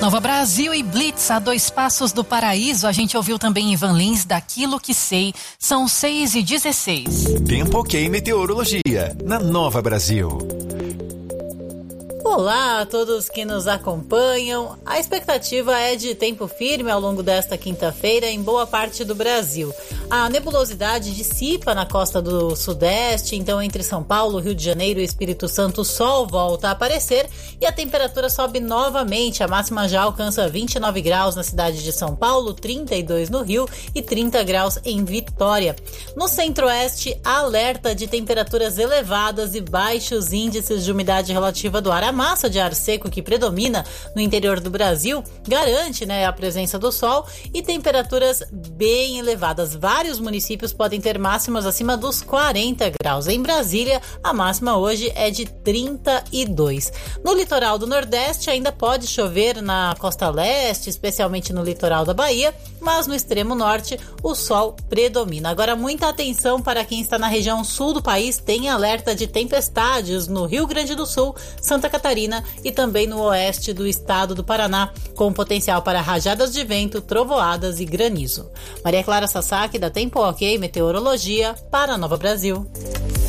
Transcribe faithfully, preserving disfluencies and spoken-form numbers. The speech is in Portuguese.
Nova Brasil e Blitz, a dois passos do paraíso. A gente ouviu também Ivan Lins, Daquilo Que Sei. São seis e dezesseis. Tempo ok meteorologia, na Nova Brasil. Olá a todos que nos acompanham. A expectativa é de tempo firme ao longo desta quinta-feira em boa parte do Brasil. A nebulosidade dissipa na costa do sudeste, então entre São Paulo, Rio de Janeiro e Espírito Santo o sol volta a aparecer e a temperatura sobe novamente. A máxima já alcança vinte e nove graus na cidade de São Paulo, trinta e dois no Rio e trinta graus em Vitória. No centro-oeste, alerta de temperaturas elevadas e baixos índices de umidade relativa do ar. A massa de ar seco que predomina no interior do Brasil garante, né, a presença do sol e temperaturas bem elevadas. Vários municípios podem ter máximas acima dos quarenta graus. Em Brasília, a máxima hoje é de trinta e dois. No litoral do Nordeste ainda pode chover na costa leste, especialmente no litoral da Bahia, mas no extremo norte o sol predomina. Agora, muita atenção para quem está na região sul do país, tem alerta de tempestades no Rio Grande do Sul, Santa Catarina e também no oeste do estado do Paraná, com potencial para rajadas de vento, trovoadas e granizo. Maria Clara Sasaki, da Tempo Ok Meteorologia, para a Nova Brasil.